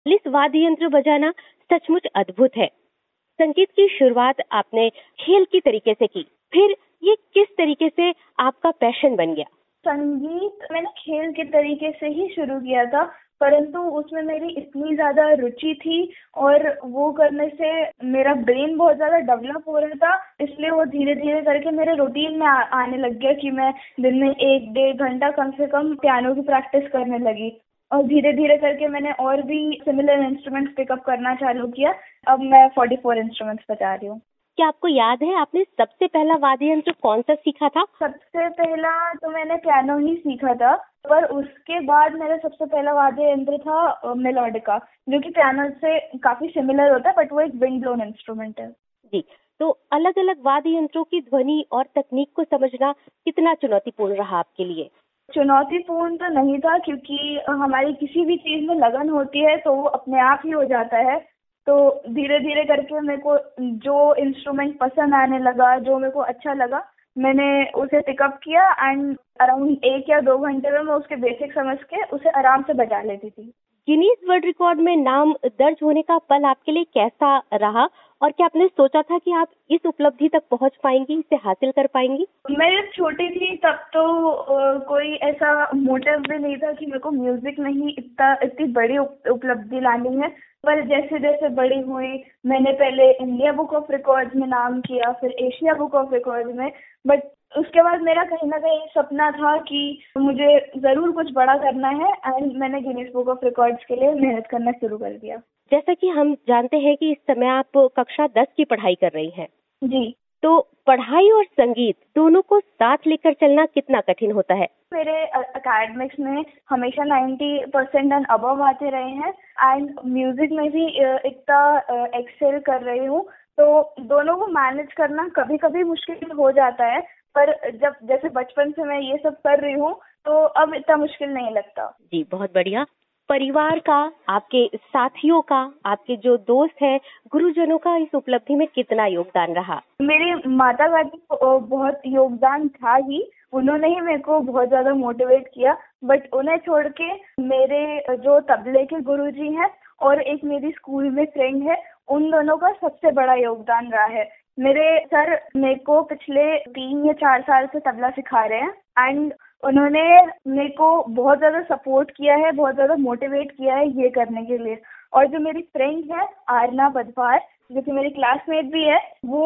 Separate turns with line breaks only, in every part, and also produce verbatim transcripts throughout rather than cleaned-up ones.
इस वाद्य यंत्र बजाना सचमुच अद्भुत है। संगीत की शुरुआत आपने खेल की तरीके से की, फिर ये किस तरीके से आपका पैशन बन गया?
संगीत मैंने खेल के तरीके से ही शुरू किया था, परंतु उसमें मेरी इतनी ज्यादा रुचि थी और वो करने से मेरा ब्रेन बहुत ज्यादा डेवलप हो रहा था, इसलिए वो धीरे धीरे करके मेरे रूटीन में आ, आने लग गया कि मैं दिन में एक डेढ़ घंटा कम से कम पियानो की प्रैक्टिस करने लगी। और धीरे धीरे करके मैंने और भी सिमिलर इंस्ट्रूमेंट्स पिकअप करना चालू किया। अब मैं चौवालीस इंस्ट्रूमेंट्स बजा रही हूँ।
क्या आपको याद है आपने सबसे पहला वाद्य यंत्र कौन सा सीखा था?
सबसे पहला तो मैंने पियानो ही सीखा था, पर उसके बाद मेरा सबसे पहला वाद्य यंत्र था मेलोडिका, जो कि पियानो से काफी सिमिलर होता है, बट वो एक विंड ब्लोन इंस्ट्रूमेंट है।
जी, तो अलग अलग वाद्य यंत्रों की ध्वनि और तकनीक को समझना कितना चुनौतीपूर्ण रहा आपके लिए?
चुनौतीपूर्ण तो नहीं था, क्योंकि हमारी किसी भी चीज में लगन होती है तो वो अपने आप ही हो जाता है। तो धीरे धीरे करके मेरे को जो इंस्ट्रूमेंट पसंद आने लगा, जो मेरे को अच्छा लगा, मैंने उसे पिकअप किया एंड अराउंड एक या दो घंटे में मैं उसके बेसिक समझ के उसे आराम से बजा लेती थी।
गिनीज वर्ल्ड रिकॉर्ड में नाम दर्ज होने का पल आपके लिए कैसा रहा और क्या आपने सोचा था कि आप इस उपलब्धि तक पहुंच पाएंगी, इसे हासिल कर पाएंगी?
मैं जब छोटी थी तब तो आ, कोई ऐसा मोटिव भी नहीं था कि मेरे को म्यूजिक में ही इतना इतनी बड़ी उपलब्धि लानी है। पर जैसे जैसे बड़ी हुई, मैंने पहले इंडिया बुक ऑफ रिकॉर्ड्स में नाम किया, फिर एशिया बुक ऑफ रिकॉर्ड्स में, बट उसके बाद मेरा कहीं ना कहीं सपना था कि मुझे जरूर कुछ बड़ा करना है एंड मैंने गिनीज बुक ऑफ रिकॉर्ड्स के लिए मेहनत करना शुरू कर दिया।
जैसा कि हम जानते हैं कि इस समय आप कक्षा दस की पढ़ाई कर रही हैं।
जी।
तो पढ़ाई और संगीत दोनों को साथ लेकर चलना कितना कठिन होता है?
मेरे एकेडमिक्स में हमेशा नब्बे परसेंट एंड अबव आते रहे हैं एंड म्यूजिक में भी इतना एक्सेल कर रही हूँ, तो दोनों को मैनेज करना कभी कभी मुश्किल हो जाता है, पर जब जैसे बचपन से मैं ये सब कर रही हूँ तो अब इतना मुश्किल नहीं लगता।
जी, बहुत बढ़िया। परिवार का, आपके साथियों का, आपके जो दोस्त हैं, गुरुजनों का इस उपलब्धि में कितना योगदान रहा?
मेरे माता पिता को बहुत योगदान था ही, उन्होंने ही मेरे को बहुत ज्यादा मोटिवेट किया, बट उन्हें छोड़ के मेरे जो तबले के गुरुजी हैं और एक मेरी स्कूल में फ्रेंड है, उन दोनों का सबसे बड़ा योगदान रहा है। मेरे सर मेरे को पिछले तीन या चार साल से तबला सिखा रहे हैं एंड उन्होंने मेरे को बहुत ज्यादा सपोर्ट किया है, बहुत ज्यादा मोटिवेट किया है ये करने के लिए। और जो मेरी फ्रेंड है आरना बदवार, जो कि मेरी क्लासमेट भी है,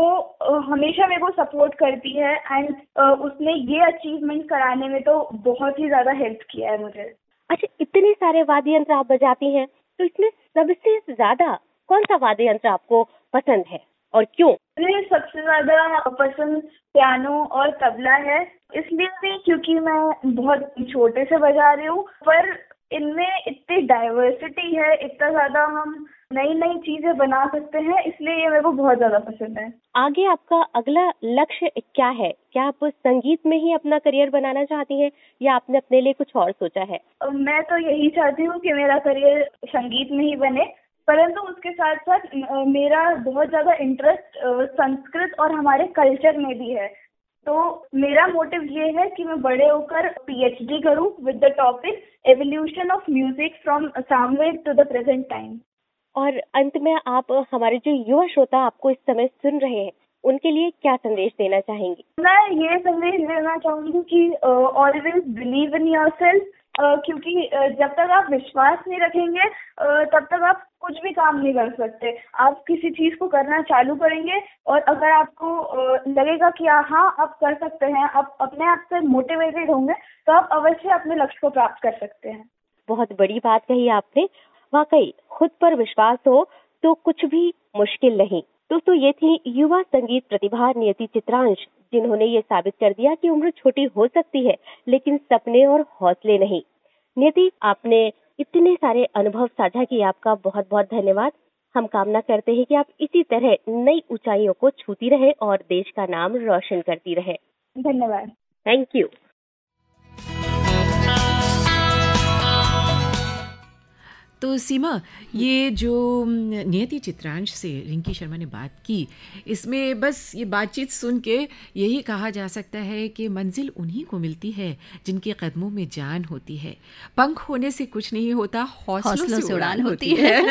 वो हमेशा मेरे को सपोर्ट करती है एंड उसने ये अचीवमेंट कराने में तो बहुत ही ज्यादा हेल्प किया है मुझे।
अच्छा, इतने सारे वाद्य यंत्र आप बजाती हैं, तो इसमें सबसे ज्यादा कौन सा वाद्य यंत्र आपको पसंद है और क्यों?
मुझे सबसे ज्यादा पसंद पियानो और तबला है, इसलिए भी क्योंकि मैं बहुत छोटे से बजा रही हूँ, पर इनमें इतनी डाइवर्सिटी है, इतना ज्यादा हम नई नई चीजें बना सकते हैं, इसलिए ये मेरे को बहुत ज्यादा पसंद है।
आगे आपका अगला लक्ष्य क्या है? क्या आप संगीत में ही अपना करियर बनाना चाहती हैं या आपने अपने लिए कुछ और सोचा है?
मैं तो यही चाहती हूँ कि मेरा करियर संगीत में ही बने, परंतु उसके साथ साथ मेरा बहुत ज्यादा इंटरेस्ट संस्कृत और हमारे कल्चर में भी है। तो मेरा मोटिव ये है कि मैं बड़े होकर पीएचडी करूं with the topic evolution of music from Samaveda to the present time.
और अंत में आप हमारे जो युवा श्रोता आपको इस समय सुन रहे हैं, उनके लिए क्या संदेश देना चाहेंगी?
मैं ये संदेश देना चाहूंगी कि ऑलवेज बिलीव इन योरसेल्फ, क्योंकि जब तक आप विश्वास नहीं रखेंगे तब तक आप कुछ भी काम नहीं कर सकते। आप किसी चीज को करना चालू करेंगे और अगर आपको लगेगा कि हाँ आप कर सकते हैं, आप अपने आप से मोटिवेटेड होंगे, तो आप अवश्य अपने लक्ष्य को प्राप्त कर सकते हैं।
बहुत बड़ी बात कही आपने। वाकई खुद पर विश्वास हो तो कुछ भी मुश्किल नहीं। दोस्तों, ये थी युवा संगीत प्रतिभा नियति चित्रांश, जिन्होंने ये साबित कर दिया कि उम्र छोटी हो सकती है लेकिन सपने और हौसले नहीं। नियति, आपने इतने सारे अनुभव साझा किए, आपका बहुत बहुत धन्यवाद। हम कामना करते हैं कि आप इसी तरह नई ऊंचाइयों को छूती रहे और देश का नाम रोशन करती रहे।
धन्यवाद।
Thank you.
तो सीमा, ये जो नियति चित्रांश से रिंकी शर्मा ने बात की, इसमें बस ये बातचीत सुन के यही कहा जा सकता है कि मंजिल उन्हीं को मिलती है जिनके कदमों में जान होती है। पंख होने से कुछ नहीं होता, हौसलों से उड़ान होती है।